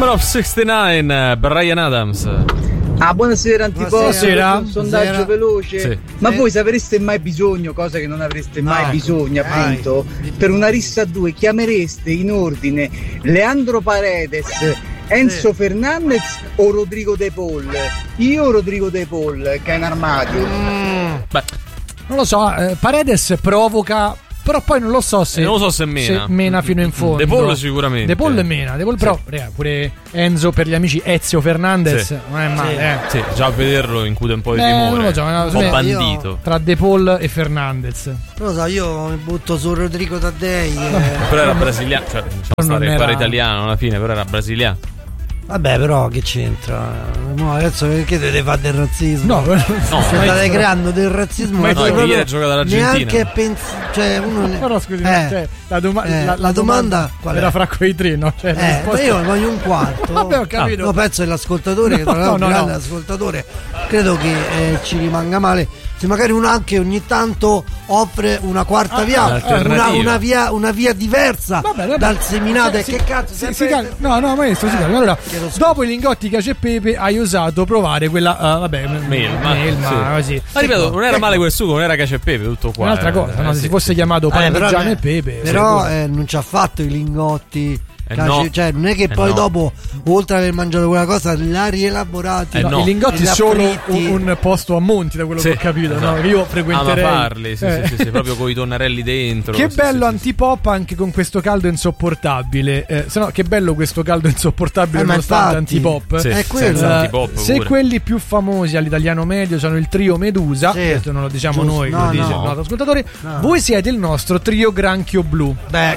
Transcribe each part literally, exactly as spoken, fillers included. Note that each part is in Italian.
Number of sessantanove, Bryan Adams. Ah, buonasera Antiposto. Buonasera. Un sondaggio Buonasera. veloce. Sì. Ma Sì. voi se avreste mai bisogno, cosa che non avreste mai No. bisogno, Mai. appunto, per una rissa a due, chiamereste in ordine Leandro Paredes, Enzo Sì. Fernandez o Rodrigo De Paul? Io Rodrigo De Paul, che è in armadio. Mm. Beh, Non lo so, eh, Paredes provoca, però poi non lo so se Eh, non lo so se mena. mena fino in fondo. De Paul sicuramente. De Paul mena, De Paul però raga, pure Enzo per gli amici Ezio Fernandez Sì. non è male, Sì. eh. sì, già a vederlo incute un po' di Eh, timore. non lo so, un eh, po' io- bandito. Tra De Paul e Fernandez. Non lo so, io mi butto su Rodrigo Taddei. eh. Però era brasiliano, cioè diciamo Non stare era- pare italiano alla fine, però era brasiliano. Vabbè, però che c'entra? No, adesso perché dovete fare del razzismo? No, No, State maestro. creando del razzismo. Ma che no, poi che proprio ieri ha giocato all'Argentina. Neanche pensi, cioè uno ne- però scusi, eh, cioè, la, doma- eh, la, la domanda qual era è? fra quei tre, no? Cioè, la Eh, ma risposta- io ne voglio un quarto. Vabbè, ho capito. No, penso che l'ascoltatore, che No, tra l'altro è no, un no. grande ascoltatore, credo che eh, ci rimanga male se magari uno anche ogni tanto offre una quarta Ah, via, un'alternativa. una, una via, una via diversa Vabbè, vabbè. dal seminato. Sì, Che cazzo? sì, sempre- si calma. No, no, maestro, si calma. Allora, Chiedo scusa. dopo i lingotti cacio e pepe hai osato provare quella uh, vabbè, Melma, melma, sì. così. Ma ripeto, non era Ecco, male quel sugo, non era cacio e pepe, tutto qua. un'altra eh. cosa, no? Eh, Se sì, si fosse sì. chiamato Eh, però, parmigiano eh, e pepe. però sicuro. eh, non ci ha fatto i lingotti. Eh, caci- no. Cioè, non è che Eh, poi no. dopo, oltre ad aver mangiato quella cosa, l'ha rielaborati. Eh, No, no. i lingotti Li sono affritti. un, un posto a monti, da quello Sì, che ho capito, esatto. no? Che io Ama frequenterei. farli, sì, Eh. sì, sì, sì, proprio con i tonnarelli dentro. Che sì, bello sì, sì, antipop anche con questo caldo insopportabile. Eh, se no, che bello questo caldo insopportabile Eh, ma nonostante infatti. antipop. Sì, È quello. senza Eh, antipop se pure. quelli più famosi all'italiano medio sono il trio Medusa, Sì. questo non lo diciamo Giusto. noi, No, lo dice no. il nostro ascoltatore. No. Voi siete il nostro trio granchio blu. Beh,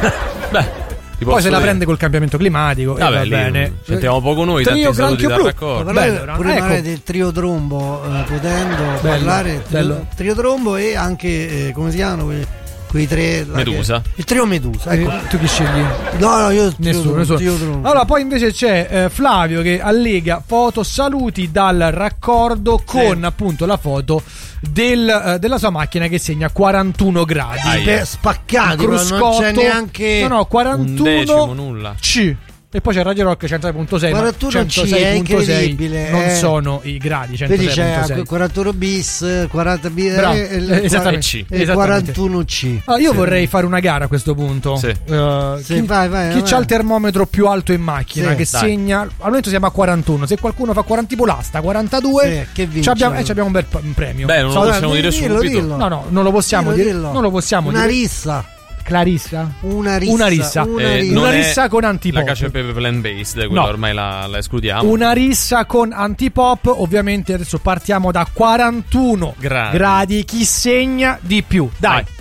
Beh, ti Poi posso se la dire. prende col cambiamento climatico e Vabbè, va lì, bene. sentiamo poco noi, Trio tanti saluti granchio dal blu. raccordo. però Bello, pure ecco. parlare del trio trombo, eh, potendo Bello, parlare trio, bello. trio trombo e anche eh, come si chiamano quei, quei tre là Medusa. che- il trio Medusa, Eh, ecco. tu chi scegli? No, no, io Nessuno, trio, nessuno. trio trombo. Allora, poi invece c'è eh, Flavio che allega foto saluti dal raccordo con appunto la foto del, eh, della sua macchina che segna quarantuno gradi. Aia. Beh, spaccati, ma non Cruscotto, c'è neanche no, no, Un decimo, quarantuno nulla. C. E poi c'è Radio Rock centosei punto sei. ma quarantuno C, centosei è punto sei incredibile, non eh. sono i gradi. Vedi c'è centosei punto sei. quarantuno bis, quaranta bis, Bravo, eh, il- eh, esattamente, C. e esattamente. quarantuno C. Allora, io Sì. vorrei fare una gara a questo punto. Sì. Eh, Sì, chi vai, vai, chi vai. c'ha il termometro più alto in macchina Sì. che Dai. segna al momento siamo a quarantuno. Se qualcuno fa quaranta tipo l'asta quarantadue, Sì, che vince? ci abbiamo, eh, ci abbiamo un bel p- un premio. Beh, non So- lo possiamo dire dillo, subito. dillo. No, no, non lo possiamo Dillo, dire. dillo. Non lo possiamo Una dire. rissa. Clarissa? Una rissa. Una rissa. Una Eh, rissa. non Una è rissa con antipop. La cacio e pepe plant based, quella No. ormai la, la escludiamo. Una rissa con antipop. Ovviamente adesso partiamo da quarantuno Gradi. gradi. Chi segna di più? Dai. Vai.